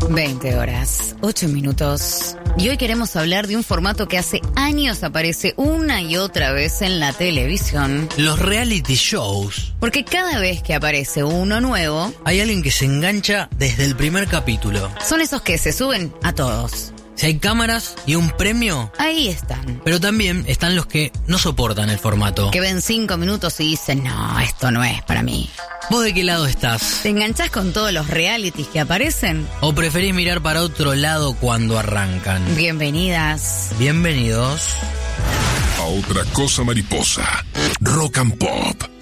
20 horas, 8 minutos. Y hoy queremos hablar de un formato que hace años aparece una y otra vez en la televisión. Los reality shows. Porque cada vez que aparece uno nuevo, hay alguien que se engancha desde el primer capítulo. son esos que se suben a todos. Si hay cámaras y un premio, Ahí están. pero también están los que no soportan el formato. Que ven 5 minutos y dicen, no, esto no es para mí. ¿Vos de qué lado estás? ¿Te enganchás con todos los realities que aparecen? ¿O preferís mirar para otro lado cuando arrancan? Bienvenidas. Bienvenidos. A otra cosa mariposa. Rock and Pop.